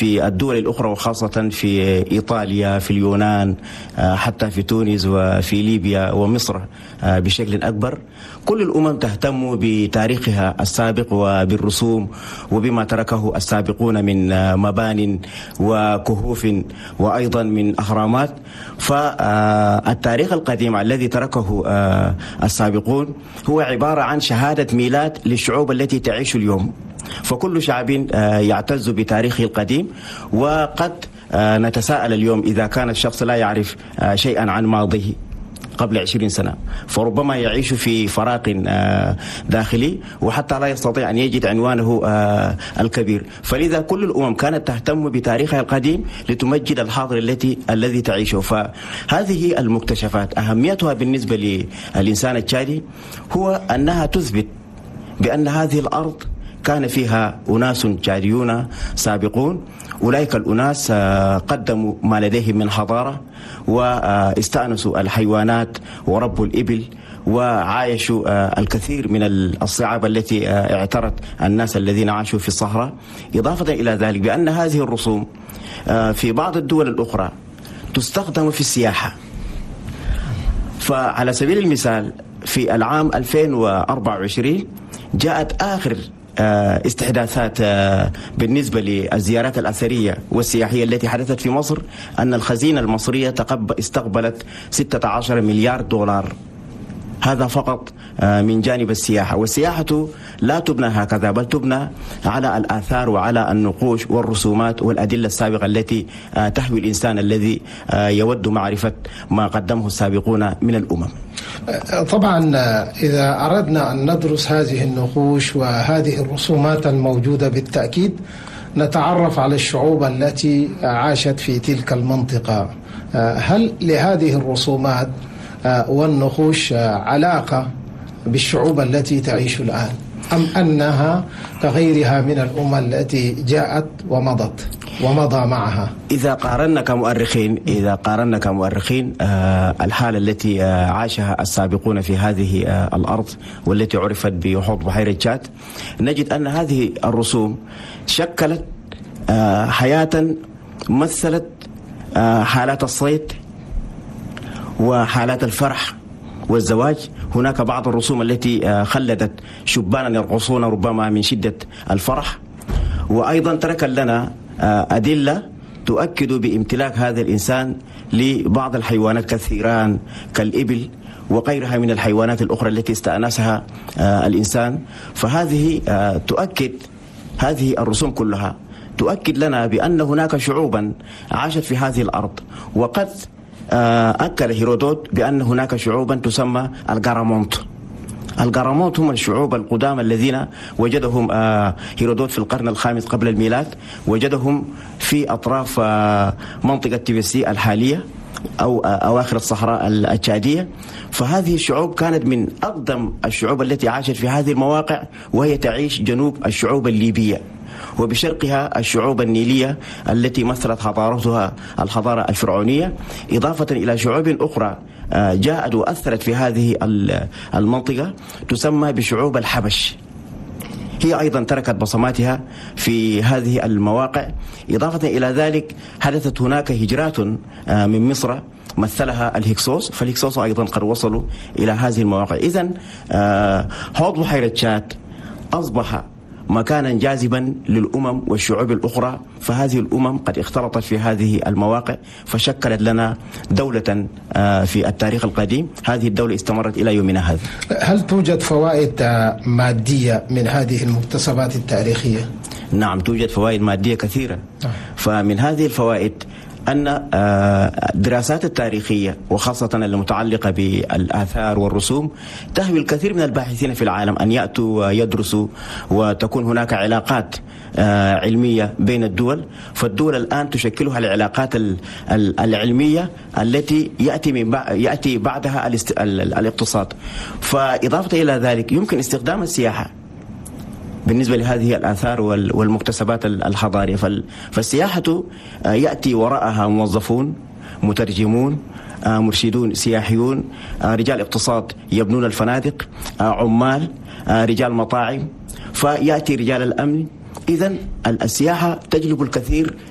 في الدول الأخرى وخاصة في إيطاليا، في اليونان، حتى في تونس وفي ليبيا ومصر بشكل أكبر. كل الأمم تهتم بتاريخها السابق وبالرسوم وبما تركه السابقون من مبان وكهوف وأيضا من أهرامات. فالتاريخ القديم الذي تركه السابقون هو عبارة عن شهادة ميلاد للشعوب التي تعيش اليوم. فكل شعب يعتز بتاريخه القديم، وقد نتساءل اليوم إذا كان الشخص لا يعرف شيئا عن ماضيه قبل 20 سنة، فربما يعيش في فراغ داخلي وحتى لا يستطيع أن يجد عنوانه الكبير. فلذا كل الأمم كانت تهتم بتاريخها القديم لتمجد الحاضر الذي تعيشه. فهذه المكتشفات أهميتها بالنسبة للإنسان التشادي هو أنها تثبت بأن هذه الأرض كان فيها أناس تشاديون سابقون. أولئك الأناس قدموا ما لديهم من حضارة، واستأنسوا الحيوانات وربوا الإبل، وعايشوا الكثير من الصعاب التي اعترت الناس الذين عاشوا في الصحراء. إضافة إلى ذلك بأن هذه الرسوم في بعض الدول الأخرى تستخدم في السياحة. فعلى سبيل المثال في العام 2024 جاءت آخر استحداثات بالنسبة للزيارات الأثرية والسياحية التي حدثت في مصر، أن الخزينة المصرية استقبلت 16 مليار دولار. هذا فقط من جانب السياحة. والسياحة لا تبنى هكذا، بل تبنى على الآثار وعلى النقوش والرسومات والأدلة السابقة التي تحوي الإنسان الذي يود معرفة ما قدمه السابقون من الأمم. طبعا إذا أردنا أن ندرس هذه النقوش وهذه الرسومات الموجودة بالتأكيد نتعرف على الشعوب التي عاشت في تلك المنطقة. هل لهذه الرسومات والنقوش علاقة بالشعوب التي تعيش الآن، أم أنها كغيرها من الأمم التي جاءت ومضى معها؟ إذا قارنا كمؤرخين الحالة التي عاشها السابقون في هذه الأرض والتي عرفت بحوض بحيرة تشاد، نجد أن هذه الرسوم شكلت حياة مثلت حالات الصيد وحالات الفرح والزواج. هناك بعض الرسوم التي خلدت شبانا يرقصون ربما من شدة الفرح، وأيضا ترك لنا أدلة تؤكد بامتلاك هذا الإنسان لبعض الحيوانات كالثيران كالإبل وغيرها من الحيوانات الأخرى التي استأنسها الإنسان. فهذه تؤكد، هذه الرسوم كلها تؤكد لنا بأن هناك شعوبا عاشت في هذه الأرض. وقد أكد هيرودوت بأن هناك شعوبا تسمى الجارامونت. الجارامونت هم الشعوب القدامى الذين وجدهم هيرودوت في القرن الخامس قبل الميلاد، وجدهم في أطراف منطقة تيبسي الحالية أو أواخر الصحراء التشادية. فهذه الشعوب كانت من أقدم الشعوب التي عاشت في هذه المواقع، وهي تعيش جنوب الشعوب الليبية وبشرقها الشعوب النيلية التي مثلت حضارتها الحضارة الفرعونية، إضافة إلى شعوب أخرى جاءت وأثرت في هذه المنطقة تسمى بشعوب الحبش. هي أيضا تركت بصماتها في هذه المواقع. إضافة إلى ذلك حدثت هناك هجرات من مصر مثلها الهكسوس، فالهكسوس أيضا قد وصلوا إلى هذه المواقع. إذن حوض بحيرة تشاد أصبح مكانا جاذبا للأمم والشعوب الأخرى. فهذه الأمم قد اختلطت في هذه المواقع فشكلت لنا دولة في التاريخ القديم. هذه الدولة استمرت إلى يومنا هذا. هل توجد فوائد مادية من هذه المكتسبات التاريخية؟ نعم، توجد فوائد مادية كثيرة. فمن هذه الفوائد أن الدراسات التاريخية وخاصة المتعلقة بالآثار والرسوم تهوي الكثير من الباحثين في العالم أن يأتوا ويدرسوا، وتكون هناك علاقات علمية بين الدول. فالدول الآن تشكلها العلاقات العلمية التي يأتي بعدها الاقتصاد. فإضافة إلى ذلك يمكن استخدام السياحة بالنسبة لهذه الآثار والمكتسبات الحضارية. فالسياحة يأتي وراءها موظفون، مترجمون، مرشدون سياحيون، رجال اقتصاد يبنون الفنادق، عمال، رجال مطاعم، فيأتي رجال الأمن. إذن السياحة تجلب الكثير